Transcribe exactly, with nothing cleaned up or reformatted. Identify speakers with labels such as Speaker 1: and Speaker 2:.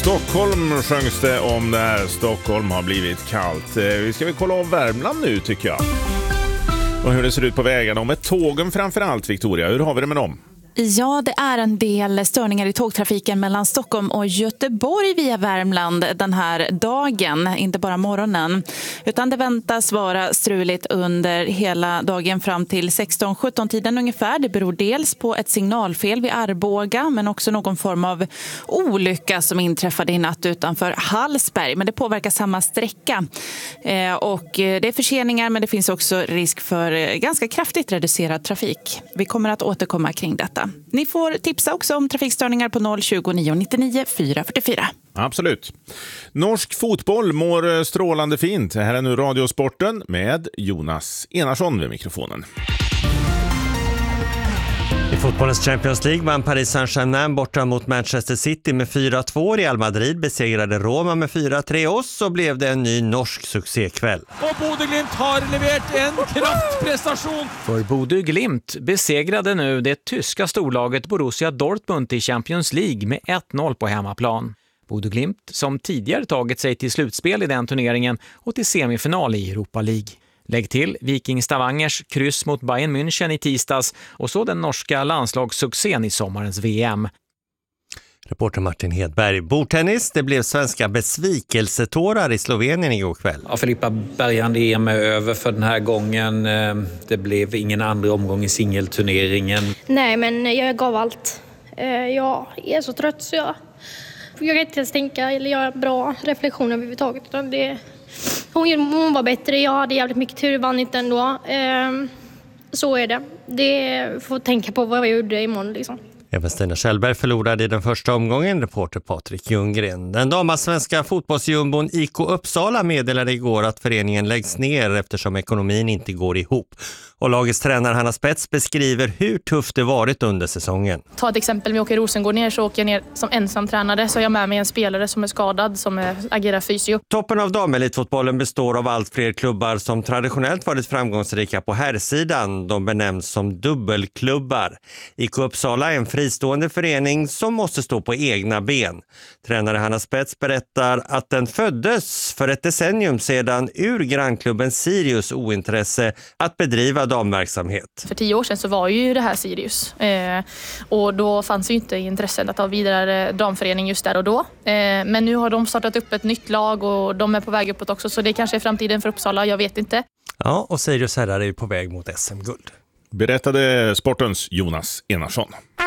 Speaker 1: Stockholm sjöngs det om när Stockholm har blivit kallt. Vi ska väl kolla av Värmland nu tycker jag. Och hur det ser ut på vägarna och med tågen framförallt, Victoria. Hur har vi det med dem?
Speaker 2: Ja, det är en del störningar i tågtrafiken mellan Stockholm och Göteborg via Värmland den här dagen, inte bara morgonen. Utan det väntas vara struligt under hela dagen fram till sexton sjutton tiden ungefär. Det beror dels på ett signalfel vid Arboga men också någon form av olycka som inträffade i natt utanför Hallsberg. Men det påverkar samma sträcka. Eh, och det är förseningar men det finns också risk för ganska kraftigt reducerad trafik. Vi kommer att återkomma kring detta. Ni får tipsa också om trafikstörningar på noll tjugo nio nittionio fyra fyrtiofyra.
Speaker 1: Absolut. Norsk fotboll mår strålande fint. Här är nu Radiosporten med Jonas Enarsson vid mikrofonen.
Speaker 3: I fotbollens Champions League vann Paris Saint-Germain borta mot Manchester City med fyra två. Real Madrid besegrade Roma med fyra tre och så blev det en ny norsk succékväll.
Speaker 4: Och Bodø Glimt har levererat en kraftprestation. För Bodø Glimt besegrade nu det tyska storlaget Borussia Dortmund i Champions League med ett noll på hemmaplan. Bodø Glimt som tidigare tagit sig till slutspel i den turneringen och till semifinal i Europa League. Lägg till Viking Stavangers kryss mot Bayern München i tisdags och så den norska landslagssuccén i sommarens V M.
Speaker 3: Reporter Martin Hedberg. Bordtennis, det blev svenska besvikelsetårar i Slovenien igår kväll.
Speaker 5: Ja, Filippa Bergand E M är över för den här gången. Det blev ingen andra omgång i singelturneringen.
Speaker 6: Nej, men jag gav allt. Jag är så trött så jag, jag kan inte ens tänka eller göra bra reflektioner överhuvudtaget. Utan det, hon, hon var bättre, jag hade jävligt mycket tur, vann inte ändå. Så är det. Det får tänka på vad jag gjorde imorgon liksom.
Speaker 3: Även Stina Kjellberg förlorade i den första omgången, reporter Patrik Ljunggren. Den damallsvenska fotbollsjumbon I K Uppsala meddelade igår att föreningen läggs ner eftersom ekonomin inte går ihop. Och lagets tränare Hanna Spets beskriver hur tufft det varit under säsongen.
Speaker 7: Ta ett exempel, om jag åker Rosengård ner så åker jag ner som ensamtränare. Så jag med mig en spelare som är skadad, som är, agerar fysio.
Speaker 3: Toppen av damelitfotbollen består av allt fler klubbar som traditionellt varit framgångsrika på herrsidan. De benämns som dubbelklubbar. I K Uppsala är en fristående förening som måste stå på egna ben. Tränare Hanna Spets berättar att den föddes för ett decennium sedan ur grannklubben Sirius ointresse att bedriva damverksamhet.
Speaker 7: För tio år sedan så var ju det här Sirius. Eh, och då fanns ju inte intresset att ha vidare damförening just där och då. Eh, men nu har de startat upp ett nytt lag och de är på väg uppåt också. Så det kanske är framtiden för Uppsala, jag vet inte.
Speaker 3: Ja, och Sirius herrar är ju på väg mot S M-guld.
Speaker 1: Berättade sportens Jonas Enarsson.